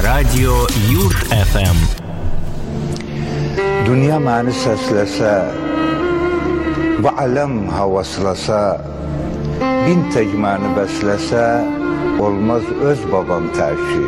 Radio Yurt FM. Dünya məni səsləsə, bu aləm havaslasa, bin tək məni bəsləsə, olmaz öz babam tərki.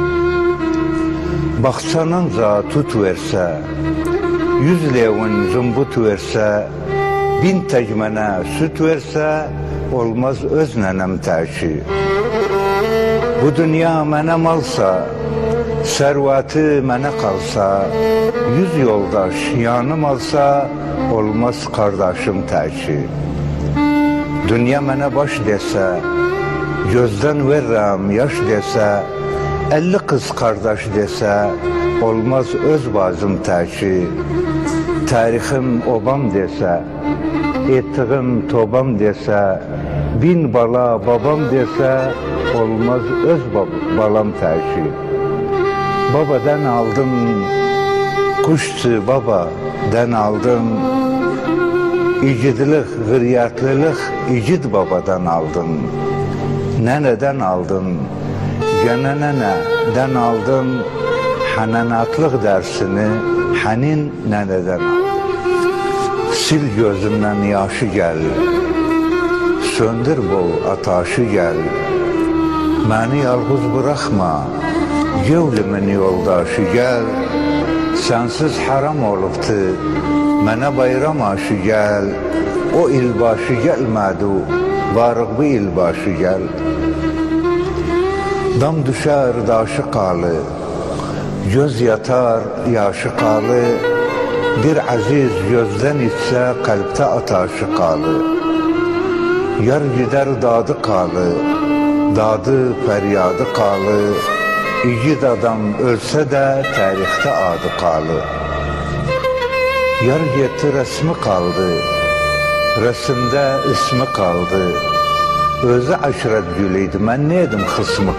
Baxçanınca tut versə, 100 levin zımbut versə, bin tək mənə süt versə, olmaz öz nənəm tərki. Bu dünya mənə malsa, sərvəti mənə qalsa, 100 yoldaş yanım alsa, olmaz qardaşım tərki. Dünya mənə baş desə, gözdən verrəm yaş desə, 50 qız qardaş desə, olmaz öz bazım tərki. Tarixim obam desə, ettiğim tobam desə, 1000 bala babam desə, olmaz öz balam tərki. Babadan aldım, kuştu babadan aldım, İgidlik, gıryatlılık igid babadan aldım. Nənədən aldım, gənə nənədən aldım, hənənatlıq dərsini hənin nənədən aldım. Sil gözümdən yaşı gəl, söndür bu ataşı gəl, məni yalğız bıraxma, gevlimin yoldaşı gəl, sənsiz haram olubdu, mənə bayram aşı gəl, o ilbaşı gəlmədi, varıq bu ilbaşı gəl. Dam düşər daşı qalı, göz yatar yaşı qalı, bir əziz gözdən içsə qəlbdə ataşı qalı. Yar gider dadı qalı, dadı fəryadı qalı, İgid adam ölsə də tarixdə adı qalı. Yar getdi rəsmi qaldı, rəsimdə ismi qaldı. Özü əşrət gül idi, mən nə edim xısmı